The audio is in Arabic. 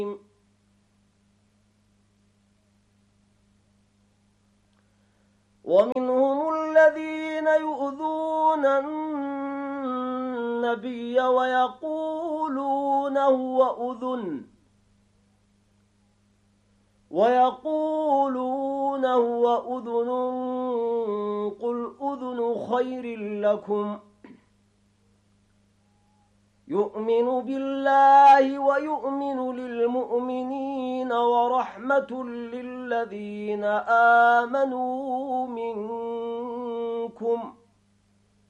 ومنهم الذين يؤذون النبي ويقولون هو أذن قل أذن خير لكم يؤمن بالله ويؤمن للمؤمنين ورحمة للذين آمنوا منكم